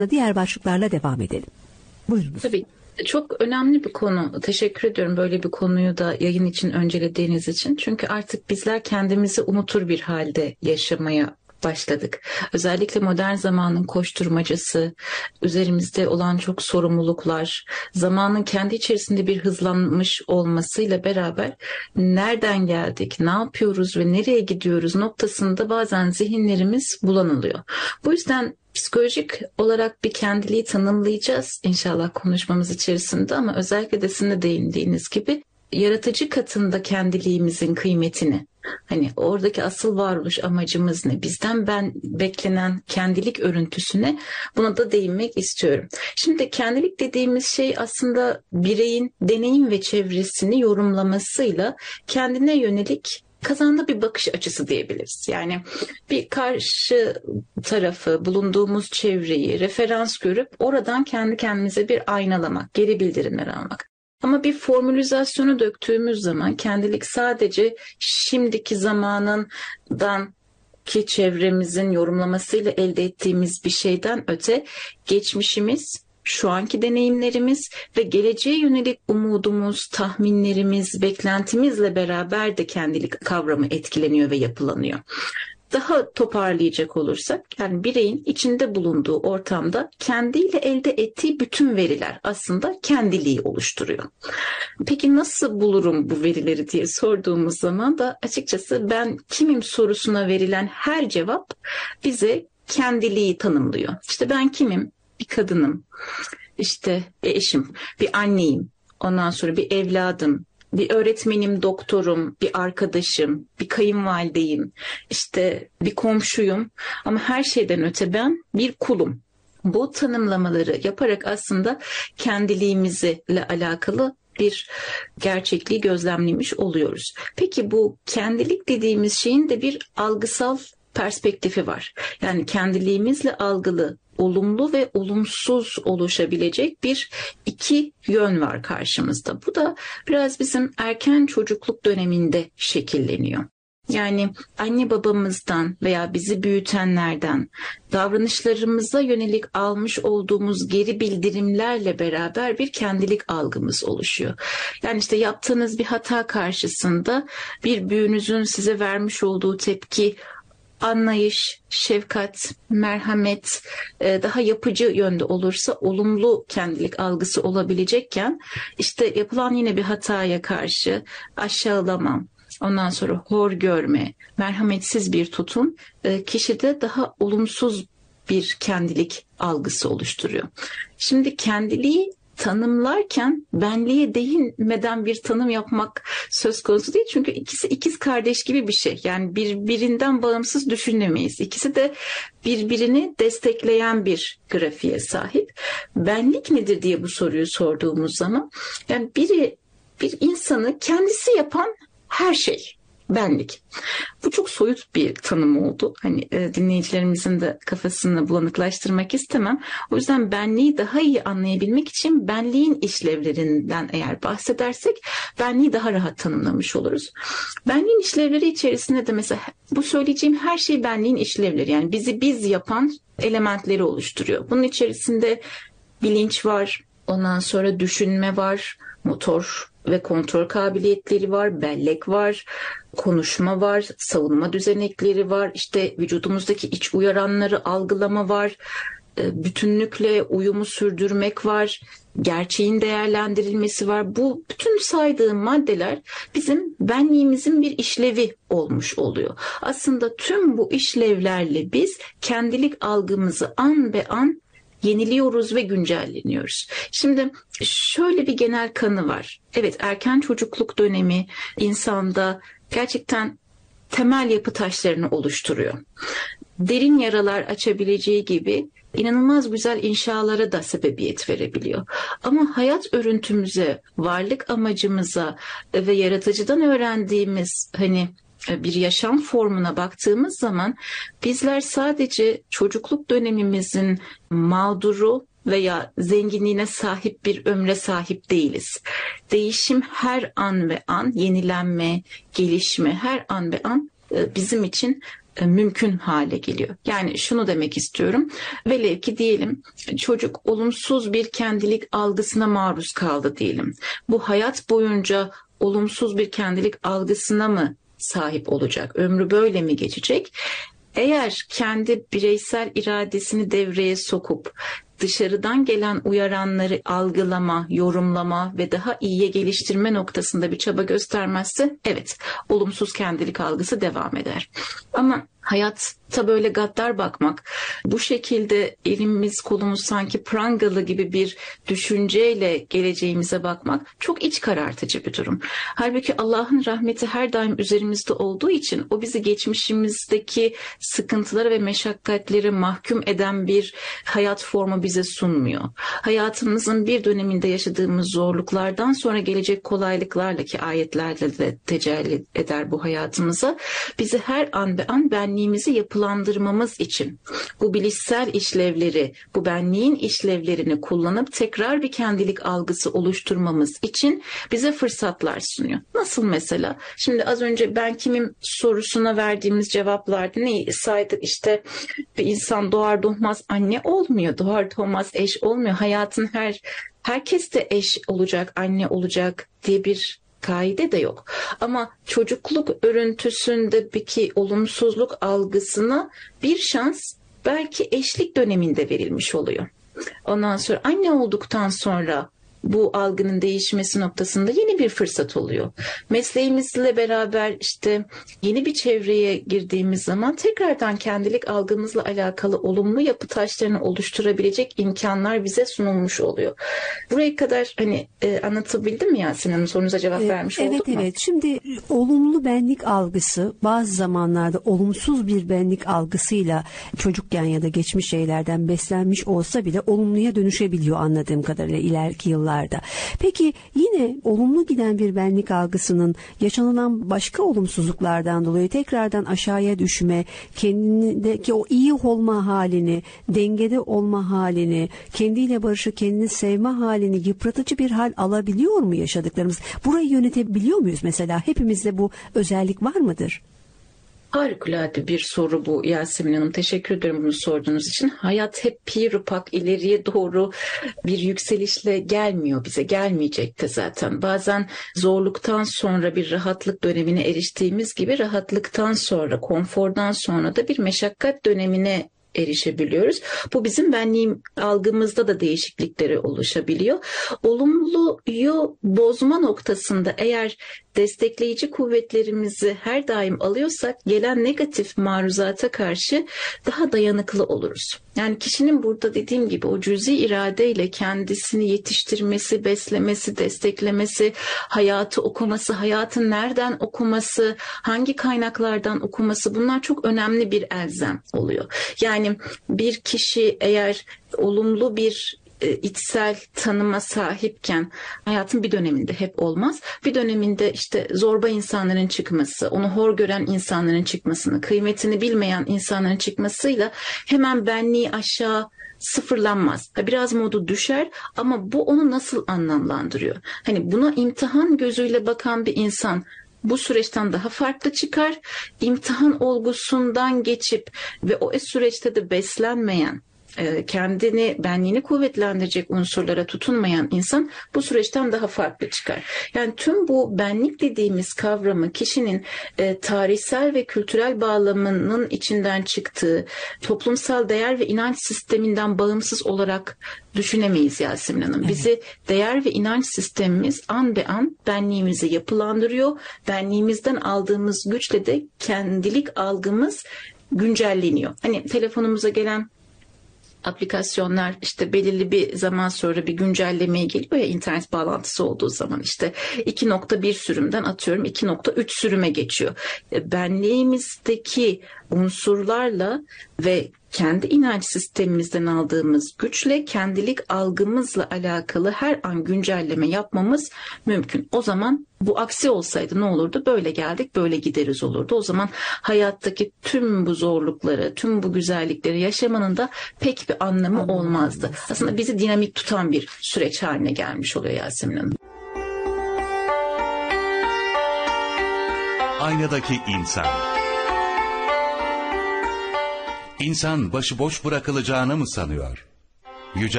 Diğer başlıklarla devam edelim. Buyurunuz. Tabii. Çok önemli bir konu. Teşekkür ediyorum böyle bir konuyu da yayın için öncelediğiniz için. Çünkü artık bizler kendimizi unutur bir halde yaşamaya başladık. Özellikle modern zamanın koşturmacası, üzerimizde olan çok sorumluluklar, zamanın kendi içerisinde bir hızlanmış olmasıyla beraber nereden geldik, ne yapıyoruz ve nereye gidiyoruz noktasında bazen zihinlerimiz bulanılıyor. Bu yüzden psikolojik olarak bir kendiliği tanımlayacağız inşallah konuşmamız içerisinde ama özellikle de sizin de değindiğiniz gibi yaratıcı katında kendiliğimizin kıymetini, hani oradaki asıl varoluş amacımız ne, bizden beklenen kendilik örüntüsüne, buna da değinmek istiyorum. Şimdi kendilik dediğimiz şey aslında bireyin deneyim ve çevresini yorumlamasıyla kendine yönelik kazandığı bir bakış açısı diyebiliriz. Yani bir karşı tarafı, bulunduğumuz çevreyi referans görüp oradan kendi kendimize bir aynalamak, geri bildirimler almak. Ama bir formülizasyonu döktüğümüz zaman kendilik sadece şimdiki zamanından ki çevremizin yorumlamasıyla elde ettiğimiz bir şeyden öte geçmişimiz, şu anki deneyimlerimiz ve geleceğe yönelik umudumuz, tahminlerimiz, beklentimizle beraber de kendilik kavramı etkileniyor ve yapılanıyor. Daha toparlayacak olursak, yani bireyin içinde bulunduğu ortamda kendiyle elde ettiği bütün veriler aslında kendiliği oluşturuyor. Peki nasıl bulurum bu verileri diye sorduğumuz zaman da açıkçası ben kimim sorusuna verilen her cevap bize kendiliği tanımlıyor. İşte ben kimim? Bir kadınım, işte bir eşim, bir anneyim, ondan sonra bir evladım, bir öğretmenim, doktorum, bir arkadaşım, bir kayınvalideyim, işte bir komşuyum ama her şeyden öte ben bir kulum. Bu tanımlamaları yaparak aslında kendiliğimizle alakalı bir gerçekliği gözlemlemiş oluyoruz. Peki bu kendilik dediğimiz şeyin de bir algısal perspektifi var. Yani kendiliğimizle algılı olumlu ve olumsuz oluşabilecek iki yön var karşımızda. Bu da biraz bizim erken çocukluk döneminde şekilleniyor. Yani anne babamızdan veya bizi büyütenlerden davranışlarımıza yönelik almış olduğumuz geri bildirimlerle beraber bir kendilik algımız oluşuyor. Yani işte yaptığınız bir hata karşısında bir büyüğünüzün size vermiş olduğu tepki, anlayış, şefkat, merhamet daha yapıcı yönde olursa olumlu kendilik algısı olabilecekken işte yapılan yine bir hataya karşı aşağılama, ondan sonra hor görme, merhametsiz bir tutum kişide daha olumsuz bir kendilik algısı oluşturuyor. Şimdi kendiliği tanımlarken benliğe değinmeden bir tanım yapmak söz konusu değil. Çünkü ikisi ikiz kardeş gibi bir şey. Yani birbirinden bağımsız düşünemeyiz. İkisi de birbirini destekleyen bir grafiğe sahip. Benlik nedir diye bu soruyu sorduğumuz zaman, yani bir insanı kendisi yapan her şey. Benlik. Bu çok soyut bir tanım oldu. Hani dinleyicilerimizin de kafasını bulanıklaştırmak istemem. O yüzden benliği daha iyi anlayabilmek için benliğin işlevlerinden eğer bahsedersek benliği daha rahat tanımlamış oluruz. Benliğin işlevleri içerisinde de mesela bu söyleyeceğim her şey benliğin işlevleri. Yani bizi biz yapan elementleri oluşturuyor. Bunun içerisinde bilinç var, ondan sonra düşünme var, motor ve kontrol kabiliyetleri var, bellek var, konuşma var, savunma düzenekleri var, işte vücudumuzdaki iç uyaranları algılama var, bütünlükle uyumu sürdürmek var, gerçeğin değerlendirilmesi var. Bu bütün saydığım maddeler bizim benliğimizin bir işlevi olmuş oluyor. Aslında tüm bu işlevlerle biz kendilik algımızı an be an yeniliyoruz ve güncelleniyoruz. Şimdi şöyle bir genel kanı var. Evet, erken çocukluk dönemi insanda gerçekten temel yapı taşlarını oluşturuyor. Derin yaralar açabileceği gibi inanılmaz güzel inşalara da sebebiyet verebiliyor. Ama hayat örüntümüze, varlık amacımıza ve yaratıcıdan öğrendiğimiz bir yaşam formuna baktığımız zaman bizler sadece çocukluk dönemimizin mağduru veya zenginliğine sahip bir ömre sahip değiliz. Değişim her an ve an, yenilenme, gelişme her an ve an bizim için mümkün hale geliyor. Yani şunu demek istiyorum. Velev ki diyelim çocuk olumsuz bir kendilik algısına maruz kaldı diyelim. Bu hayat boyunca olumsuz bir kendilik algısına mı sahip olacak? Ömrü böyle mi geçecek? Eğer kendi bireysel iradesini devreye sokup dışarıdan gelen uyaranları algılama, yorumlama ve daha iyiye geliştirme noktasında bir çaba göstermezse evet, olumsuz kendilik algısı devam eder. Ama hayatta böyle gaddar bakmak, bu şekilde elimiz kolumuz sanki prangalı gibi bir düşünceyle geleceğimize bakmak çok iç karartıcı bir durum. Halbuki Allah'ın rahmeti her daim üzerimizde olduğu için o bizi geçmişimizdeki sıkıntılara ve meşakkatleri mahkum eden bir hayat formu bize sunmuyor. Hayatımızın bir döneminde yaşadığımız zorluklardan sonra gelecek kolaylıklarla, ki ayetlerle de tecelli eder bu hayatımıza, bizi her an be an benliğimizi yapılandırmamız için bu bilişsel işlevleri, bu benliğin işlevlerini kullanıp tekrar bir kendilik algısı oluşturmamız için bize fırsatlar sunuyor. Nasıl mesela? Şimdi az önce ben kimim sorusuna verdiğimiz cevaplarda ne saydık? İşte bir insan doğar doğmaz anne olmuyor, doğar doğmaz eş olmuyor. Hayatın herkes de eş olacak, anne olacak diye bir kaide de yok. Ama çocukluk örüntüsündeki olumsuzluk algısına bir şans belki eşlik döneminde verilmiş oluyor. Ondan sonra anne olduktan sonra bu algının değişmesi noktasında yeni bir fırsat oluyor. Mesleğimizle beraber işte yeni bir çevreye girdiğimiz zaman tekrardan kendilik algımızla alakalı olumlu yapı taşlarını oluşturabilecek imkanlar bize sunulmuş oluyor. Buraya kadar anlatabildim mi Yasemin Hanım? Sorunuza cevap vermiş olduk mu? Evet. Şimdi olumlu benlik algısı bazı zamanlarda olumsuz bir benlik algısıyla çocukken ya da geçmiş şeylerden beslenmiş olsa bile olumluya dönüşebiliyor anladığım kadarıyla ileriki yıllarda. Peki yine olumlu giden bir benlik algısının yaşanılan başka olumsuzluklardan dolayı tekrardan aşağıya düşme, kendindeki o iyi olma halini, dengede olma halini, kendiyle barışık, kendini sevme halini yıpratıcı bir hal alabiliyor mu yaşadıklarımız? Burayı yönetebiliyor muyuz mesela? Hepimizde bu özellik var mıdır? Harikulade bir soru bu Yasemin Hanım. Teşekkür ederim bunu sorduğunuz için. Hayat hep pirupak ileriye doğru bir yükselişle gelmiyor bize. Gelmeyecek de zaten. Bazen zorluktan sonra bir rahatlık dönemine eriştiğimiz gibi rahatlıktan sonra, konfordan sonra da bir meşakkat dönemine erişebiliyoruz. Bu bizim benliğim algımızda da değişiklikleri oluşabiliyor. Olumluyu bozma noktasında eğer destekleyici kuvvetlerimizi her daim alıyorsak gelen negatif maruzata karşı daha dayanıklı oluruz. Yani kişinin burada dediğim gibi o cüzi iradeyle kendisini yetiştirmesi, beslemesi, desteklemesi, hayatı okuması, hayatın nereden okuması, hangi kaynaklardan okuması, bunlar çok önemli bir elzem oluyor. Yani bir kişi eğer olumlu bir içsel tanıma sahipken hayatın bir döneminde hep olmaz. Bir döneminde işte zorba insanların çıkması, onu hor gören insanların çıkmasını, kıymetini bilmeyen insanların çıkmasıyla hemen benliği aşağı sıfırlanmaz. Biraz modu düşer ama bu onu nasıl anlamlandırıyor? Hani buna imtihan gözüyle bakan bir insan bu süreçten daha farklı çıkar. İmtihan olgusundan geçip ve o süreçte de beslenmeyen, kendini, benliğini kuvvetlendirecek unsurlara tutunmayan insan bu süreçten daha farklı çıkar. Yani tüm bu benlik dediğimiz kavramı kişinin tarihsel ve kültürel bağlamının içinden çıktığı toplumsal değer ve inanç sisteminden bağımsız olarak düşünemeyiz Yasemin Hanım. Evet. Bizi değer ve inanç sistemimiz an be an benliğimizi yapılandırıyor. Benliğimizden aldığımız güçle de kendilik algımız güncelleniyor. Hani telefonumuza gelen aplikasyonlar işte belirli bir zaman sonra bir güncellemeye geliyor ya, internet bağlantısı olduğu zaman işte 2.1 sürümden atıyorum 2.3 sürüme geçiyor. Benliğimizdeki unsurlarla ve kendi inanç sistemimizden aldığımız güçle kendilik algımızla alakalı her an güncelleme yapmamız mümkün. O zaman bu aksi olsaydı ne olurdu? Böyle geldik, böyle gideriz olurdu. O zaman hayattaki tüm bu zorlukları, tüm bu güzellikleri yaşamanın da pek bir anlamı olmazdı. Aslında bizi dinamik tutan bir süreç haline gelmiş oluyor Yasemin Hanım. Aynadaki İnsan. İnsan başıboş bırakılacağını mı sanıyor? Yüce